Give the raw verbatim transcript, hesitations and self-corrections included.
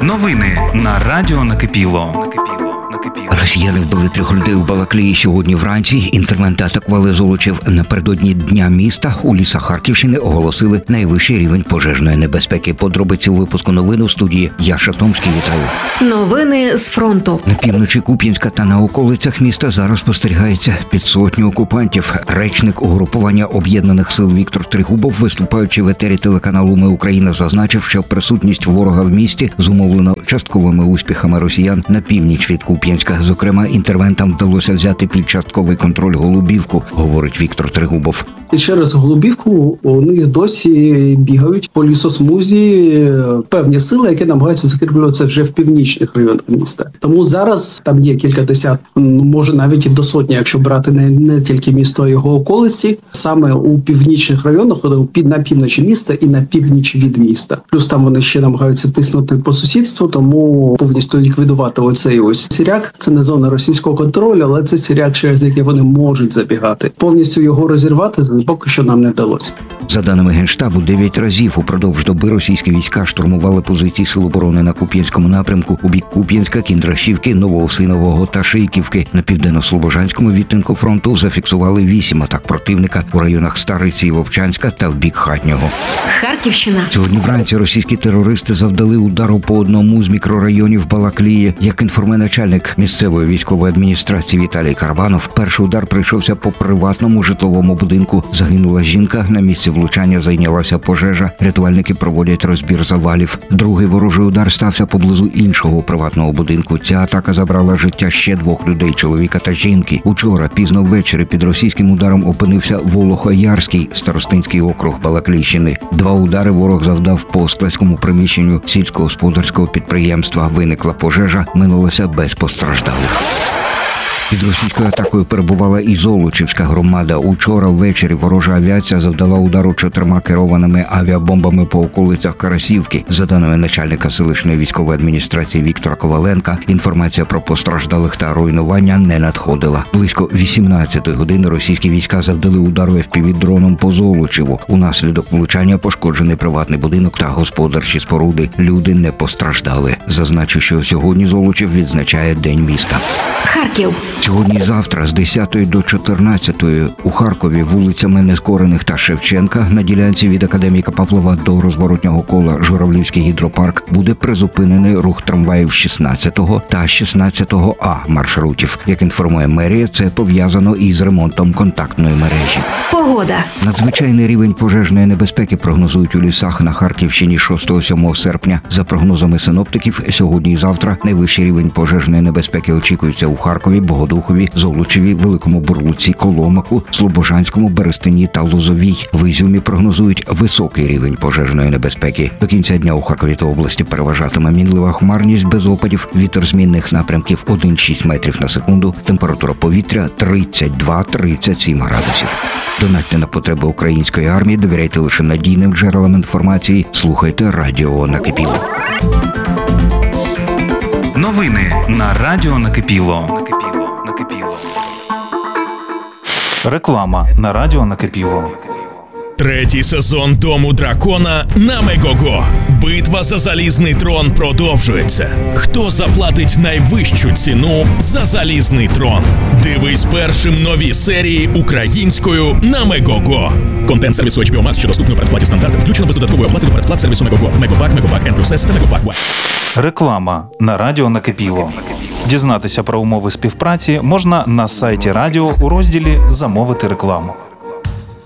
Новини на радіо Накипіло. Росіяни вбили трьох людей у Балаклії сьогодні вранці. Інтервенти атакували Золочів напередодні Дня міста. У лісах Харківщини оголосили найвищий рівень пожежної небезпеки. Подробиці у випуску новин у студії. Я Шатомський, вітаю. Новини з фронту. На півночі Куп'янська та на околицях міста зараз спостерігається під сотню окупантів. Речник угрупування Об'єднаних сил Віктор Трегубов, виступаючи в етері телеканалу «Ми Україна», зазначив, що присутність ворога в місті зумовлена частковими успіхами росіян на північ від Куп'янська. Зокрема, інтервентам вдалося взяти під частковий контроль Голубівку, говорить Віктор Трегубов. І через Голубівку у них досі бігають по лісосмузі певні сили, які намагаються закріплюватися вже в північних районах міста. Тому зараз там є кілька десят, може навіть і до сотні, якщо брати не, не тільки місто, а його околиці, саме у північних районах, на півночі міста і на північ від міста. Плюс там вони ще намагаються тиснути по сусідству, тому повністю ліквідувати оцей ось сіряк. Це не зона російського контролю, але це сіряк, через який вони можуть забігати. Повністю його розірвати поки що нам не вдалося. За даними Генштабу, дев'ять разів упродовж доби російські війська штурмували позиції Сил оборони на Куп'янському напрямку у бік Куп'янська, Кіндрашівки, Новоусинового та Шийківки. На південно-слобожанському відтинку фронту зафіксували вісім атак противника у районах Стариці і Вовчанська та в бік Хатнього. Харківщина. Сьогодні вранці російські терористи завдали удару по одному з мікрорайонів Балаклії. Як інформує начальник місцевої військової адміністрації Віталій Карабанов, перший удар прийшовся по приватному житловому будинку. Загинула жінка, на місці влучання зайнялася пожежа. Рятувальники проводять розбір завалів. Другий ворожий удар стався поблизу іншого приватного будинку. Ця атака забрала життя ще двох людей – чоловіка та жінки. Учора пізно ввечері під російським ударом опинився Волохоярський, Старостинський округ Балаклійщини. Два удари ворог завдав по складському приміщенню сільськогосподарського підприємства. Виникла пожежа, минулося без постраждалих. Під російською атакою перебувала і Золочівська громада. Учора ввечері ворожа авіація завдала удару чотирма керованими авіабомбами по околицях Карасівки. За даними начальника селищної військової адміністрації Віктора Коваленка, інформація про постраждалих та руйнування не надходила. Близько вісімнадцятої години російські війська завдали удару еф пі ві-дроном по Золочеву. Унаслідок влучання пошкоджений приватний будинок та господарчі споруди. Люди не постраждали. Зазначу, що сьогодні Золочів відзначає День міста. Харків. Сьогодні і завтра з десятої до чотирнадцятої у Харкові вулицями Нескорених та Шевченка на ділянці від Академіка Павлова до розворотнього кола Журавлівський гідропарк буде призупинений рух трамваїв шістнадцятого та шістнадцятого А маршрутів. Як інформує мерія, це пов'язано із ремонтом контактної мережі. Погода. Надзвичайний рівень пожежної небезпеки прогнозують у лісах на Харківщині шостого-сьомого серпня. За прогнозами синоптиків, сьогодні і завтра найвищий рівень пожежної небезпеки очікується у Харкові, Богодухові, Золочеві, Великому Бурлуці, Коломаку, Слобожанському, Берестині та Лозовій. В Ізюмі прогнозують високий рівень пожежної небезпеки. До кінця дня у Харкові та області переважатиме мінлива хмарність без опадів, вітер змінних напрямків один-шість метрів на секунду, температура повітря тридцять два - тридцять сім градусів. Донатьте на потреби української армії, довіряйте лише надійним джерелам інформації, слухайте радіо Накипіло. Новини на радіо Накипіло. Накипіло. Реклама на радіо Накипіло. Третій сезон Дому дракона на Мегого. Битва за залізний трон продовжується. Хто заплатить найвищу ціну за залізний трон? Дивись першим нові серії українською на Мегого. Контент сервісу ейч бі о Max, що доступний у передплаті стандарту, включено без додаткової оплати до передплат сервісу Мегого. Мегобак, Мегобак N плюс S та Мегобак One. Реклама на радіо Накипіло. Дізнатися про умови співпраці можна на сайті радіо у розділі «Замовити рекламу».